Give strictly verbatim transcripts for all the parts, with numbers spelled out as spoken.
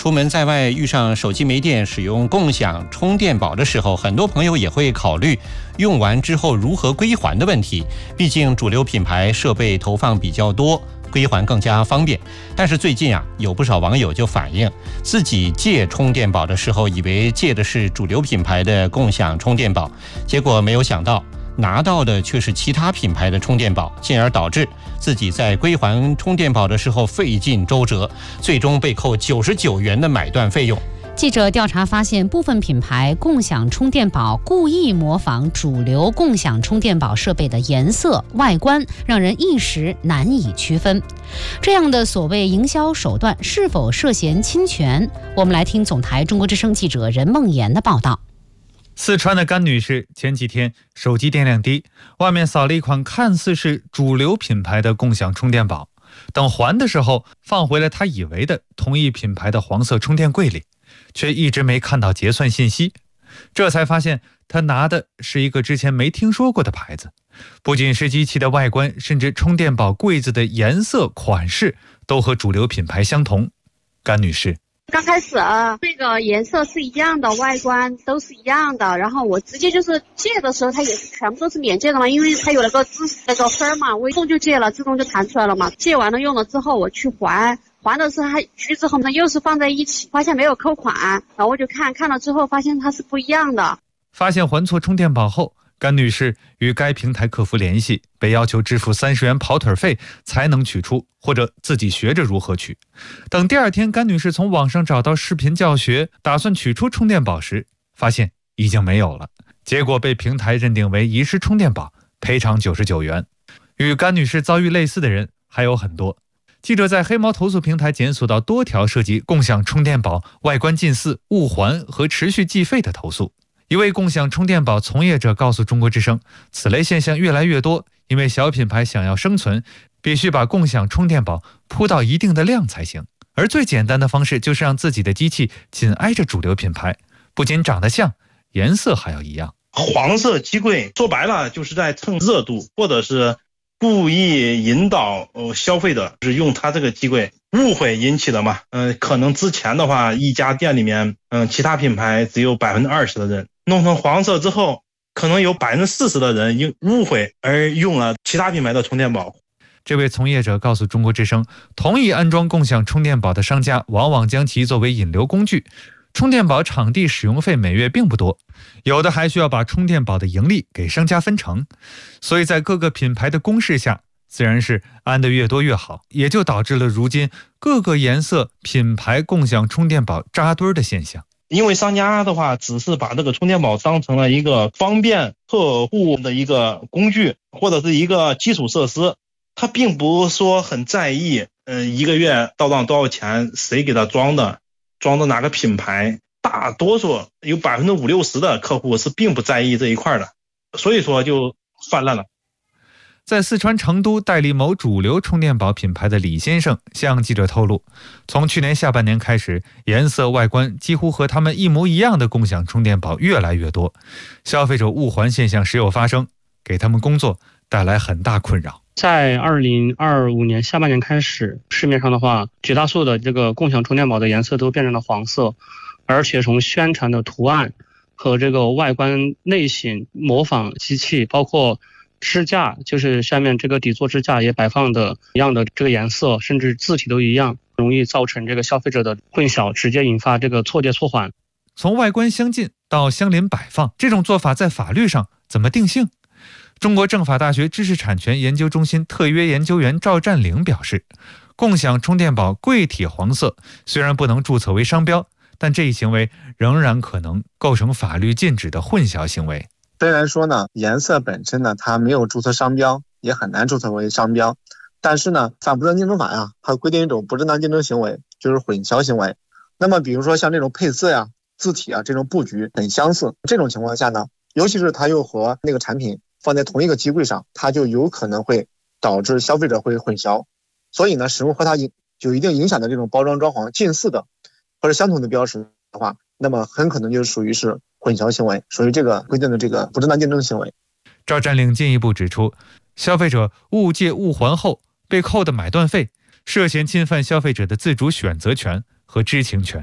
出门在外遇上手机没电，使用共享充电宝的时候，很多朋友也会考虑用完之后如何归还的问题。毕竟主流品牌设备投放比较多，归还更加方便。但是最近啊，有不少网友就反映，自己借充电宝的时候，以为借的是主流品牌的共享充电宝，结果没有想到拿到的却是其他品牌的充电宝，进而导致自己在归还充电宝的时候费尽周折，最终被扣九十九元的买断费用。 记者调查发现，部分品牌共享充电宝故意模仿主流共享充电宝设备的颜色、外观，让人一时难以区分。这样的所谓营销手段是否涉嫌侵权？我们来听总台中国之声记者任梦妍的报道。 四川的甘女士前几天手机电量低，外面扫了一款看似是主流品牌的共享充电宝，等还的时候放回了她以为的同一品牌的黄色充电柜里，却一直没看到结算信息。这才发现她拿的是一个之前没听说过的牌子，不仅是机器的外观，甚至充电宝柜子的颜色款式都和主流品牌相同。甘女士刚开始啊，这个颜色是一样的，外观都是一样的，然后我直接就是借的时候，它也是全部都是免借的嘛，因为它有那个字那个分嘛，我一动就借了，自动就弹出来了嘛。借完了用了之后，我去还，还的时候还去之后呢，又是放在一起，发现没有扣款，然后我就看看了之后，发现它是不一样的。 发现还错充电宝后，甘女士与该平台客服联系，被要求支付三十元跑腿费才能取出，或者自己学着如何取。等第二天，甘女士从网上找到视频教学，打算取出充电宝时，发现已经没有了，结果被平台认定为遗失充电宝，赔偿九十九元。与甘女士遭遇类似的人还有很多。记者在黑猫投诉平台检索到多条涉及共享充电宝外观近似、误还和持续计费的投诉。一位共享充电宝从业者告诉中国之声，此类现象越来越多，因为小品牌想要生存，必须把共享充电宝铺到一定的量才行。而最简单的方式就是让自己的机器紧挨着主流品牌，不仅长得像，颜色还要一样。 黄色机柜说白了就是在蹭热度，或者是故意引导消费者是用它这个机柜，误会引起的嘛。嗯、呃，可能之前的话，一家店里面，嗯、呃，其他品牌只有百分之二十的人弄成黄色之后，可能有百分之四十的人因误会而用了其他品牌的充电宝。 这位从业者告诉中国之声，同意安装共享充电宝的商家往往将其作为引流工具。充电宝场地使用费每月并不多，有的还需要把充电宝的盈利给商家分成，所以在各个品牌的攻势下，自然是安得越多越好，也就导致了如今各个颜色品牌共享充电宝扎堆的现象。 因为商家的话只是把这个充电宝当成了一个方便客户的一个工具，或者是一个基础设施，他并不说很在意嗯、呃，一个月到账多少钱，谁给他装的，装的哪个品牌，大多数有百分之五六十的客户是并不在意这一块的，所以说就泛滥了。 在四川成都代理某主流充电宝品牌的李先生向记者透露，从去年下半年开始，颜色外观几乎和他们一模一样的共享充电宝越来越多，消费者误还现象时有发生，给他们工作带来很大困扰。 在二零二五年下半年开始，市面上的话，绝大多数的这个共享充电宝的颜色都变成了黄色，而且从宣传的图案和这个外观类型模仿机器，包括支架，就是下面这个底座支架也摆放的一样的这个颜色，甚至字体都一样，容易造成这个消费者的混淆，直接引发这个错借错还。 从外观相近到相邻摆放，这种做法在法律上怎么定性？中国政法大学知识产权研究中心特约研究员赵占领表示，共享充电宝柜体黄色虽然不能注册为商标，但这一行为仍然可能构成法律禁止的混淆行为。 虽然说呢，颜色本身呢，它没有注册商标，也很难注册为商标，但是呢，反不正当竞争法呀，它规定一种不正当竞争行为，就是混淆行为。那么比如说像这种配色呀、字体啊，这种布局很相似，这种情况下呢，尤其是它又和那个产品放在同一个机柜上，它就有可能会导致消费者会混淆。所以呢，使用和它有一定影响的这种包装装潢近似的或者相同的标识的话，那么很可能就属于是混淆行为，属于这个规定的这个不正当竞争行为。 赵占领进一步指出，消费者误借误还后被扣的买断费涉嫌侵犯消费者的自主选择权和知情权。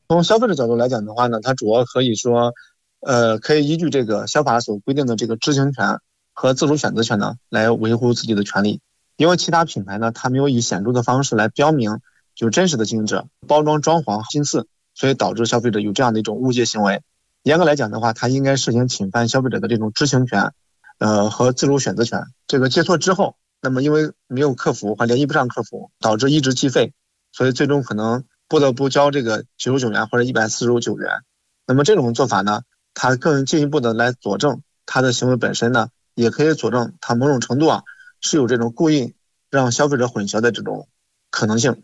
从消费者角度来讲的话呢，它主要可以说，呃，可以依据这个消法所规定的这个知情权和自主选择权呢，来维护自己的权利。因为其他品牌呢，它没有以显著的方式来标明就是真实的经营者，包装装潢近似，所以导致消费者有这样的一种误解行为。严格来讲的话，它应该实行侵犯消费者的这种知情权，呃和自主选择权。这个接错之后，那么因为没有客服或联系不上客服，导致一直计费，所以最终可能不得不交这个九十九元或者一百四十九元。那么这种做法呢，它更进一步的来佐证它的行为本身呢，也可以佐证它某种程度啊是有这种故意让消费者混淆的这种可能性。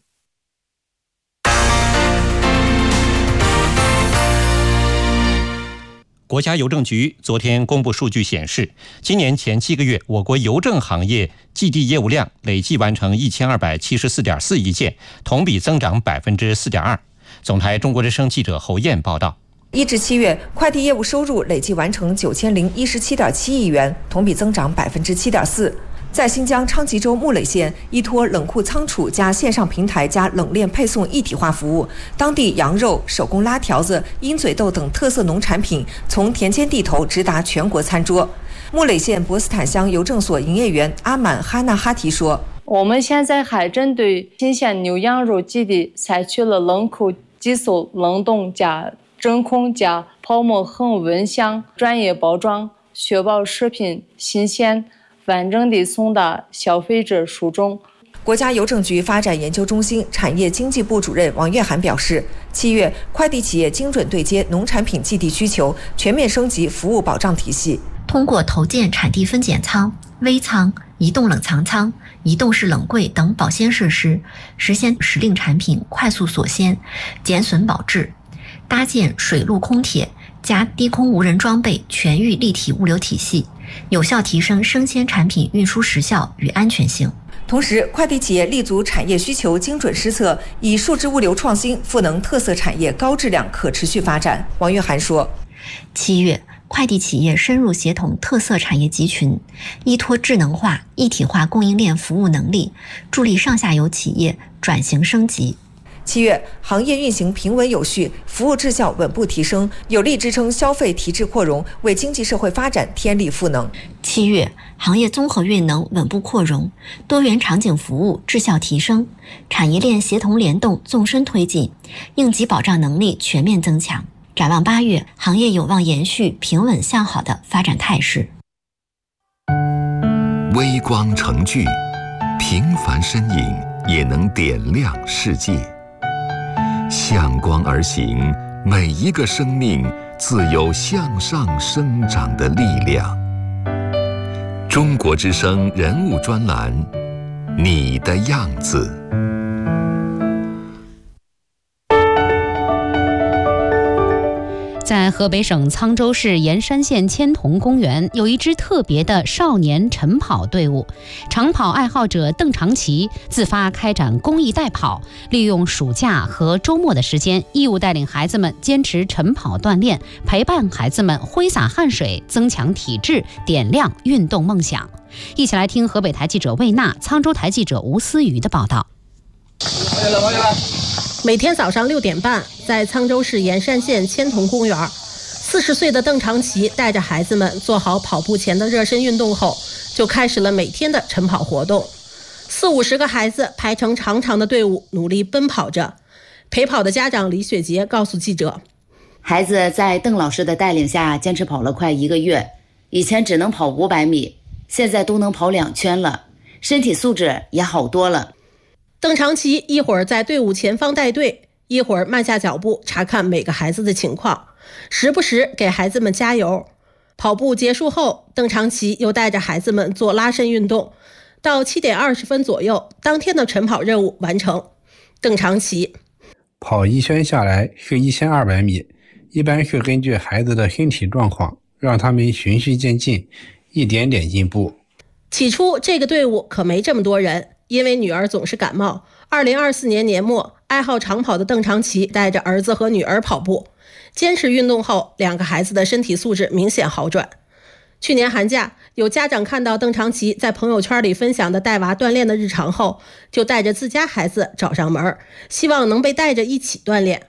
国家邮政局昨天公布数据显示，今年前七个月，我国邮政行业寄递业务量累计完成一千二百七十四点四亿件，同比增长百分之四点二。总台中国之声记者侯燕报道。 一至七月，快递业务收入累计完成九千零一十七点七亿元，同比增长百分之七点四。在新疆昌吉州木垒县，依托冷库仓储加线上平台加冷链配送一体化服务，当地羊肉、手工拉条子、鹰嘴豆等特色农产品从田间地头直达全国餐桌。木垒县博斯坦乡邮政所营业员阿满哈纳哈提说：“ 我们现在还针对新鲜牛羊肉基地采取了冷库、急速冷冻加真空加泡沫恒温箱、专业包装，确保食品新鲜完整地送达消费者手中。” 国家邮政局发展研究中心产业经济部主任王月涵表示，七月快递企业精准对接农产品寄递需求，全面升级服务保障体系。 通过投建产地分拣仓、微仓、移动冷藏仓、移动式冷柜等保鲜设施，实现时令产品快速锁鲜、减损保质；搭建水陆空铁加低空无人装备全域立体物流体系，有效提升生鲜产品运输时效与安全性。 同时，快递企业立足产业需求，精准施策，以数字物流创新赋能特色产业高质量可持续发展。王月涵说， 七月，快递企业深入协同特色产业集群，依托智能化、一体化供应链服务能力，助力上下游企业转型升级。 七月，行业运行平稳有序，服务质效稳步提升，有力支撑消费提质扩容，为经济社会发展添力赋能。 七月，行业综合运能稳步扩容，多元场景服务质效提升，产业链协同联动纵深推进，应急保障能力全面增强。展望八月，行业有望延续平稳向好的发展态势。 微光成炬，平凡身影也能点亮世界。向光而行，每一个生命自有向上生长的力量。中国之声人物专栏，你的样子。 在河北省沧州市盐山县千桐公园，有一支特别的少年晨跑队伍。长跑爱好者邓长奇自发开展公益代跑，利用暑假和周末的时间，义务带领孩子们坚持晨跑锻炼，陪伴孩子们挥洒汗水，增强体质，点亮运动梦想。一起来听河北台记者魏娜、沧州台记者吴思瑜的报道。 每天早上六点半，在沧州市盐山县千桐公园，四十岁的邓长奇带着孩子们做好跑步前的热身运动后，就开始了每天的晨跑活动。四五十个孩子排成长长的队伍，努力奔跑着。陪跑的家长李雪杰告诉记者， 孩子在邓老师的带领下坚持跑了快一个月，以前只能跑五百米，现在都能跑两圈了，身体素质也好多了。邓长奇一会儿在队伍前方带队，一会儿慢下脚步查看每个孩子的情况，时不时给孩子们加油。跑步结束后，邓长奇又带着孩子们做拉伸运动。到七点二十分左右，当天的晨跑任务完成。邓长奇跑一圈下来是一千二百米，一般是根据孩子的身体状况，让他们循序渐进，一点点进步。 起初这个队伍可没这么多人，因为女儿总是感冒。二零二四年年末，爱好长跑的邓长奇带着儿子和女儿跑步，坚持运动后，两个孩子的身体素质明显好转。去年寒假，有家长看到邓长奇在朋友圈里分享的带娃锻炼的日常后，就带着自家孩子找上门，希望能被带着一起锻炼。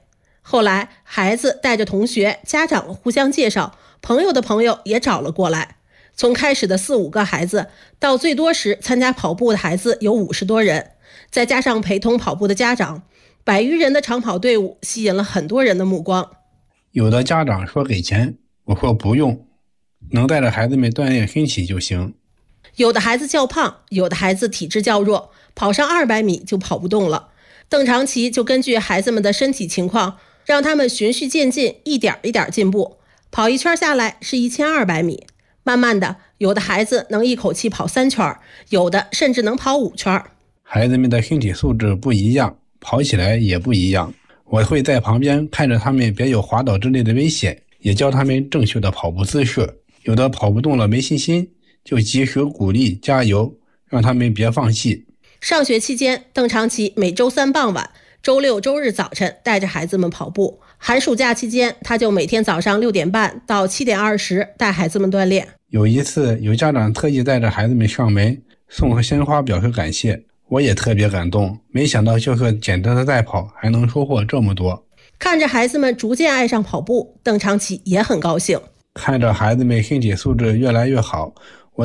后来孩子带着同学、家长互相介绍，朋友的朋友也找了过来。从开始的四五个孩子，到最多时参加跑步的孩子有五十多人，再加上陪同跑步的家长，百余人的长跑队伍吸引了很多人的目光。 有的家长说给钱，我说不用，能带着孩子们锻炼身体就行。 有的孩子较胖，有的孩子体质较弱，跑上二百米就跑不动了。邓长奇就根据孩子们的身体情况，让他们循序渐进，一点一点进步。跑一圈下来是一千二百米，慢慢的，有的孩子能一口气跑三圈，有的甚至能跑五圈。 孩子们的身体素质不一样，跑起来也不一样。我会在旁边看着他们别有滑倒之类的危险，也教他们正确的跑步姿势。有的跑不动了没信心，就及时鼓励加油，让他们别放弃。 上学期间，邓长奇每周三傍晚、周六周日早晨带着孩子们跑步。寒暑假期间，他就每天早上六点半到七点二十带孩子们锻炼。 有一次，有家长特意带着孩子们上门送和鲜花表示感谢，我也特别感动。没想到就是简单的代跑还能收获这么多。 看着孩子们逐渐爱上跑步，邓长奇也很高兴。 看着孩子们身体素质越来越好，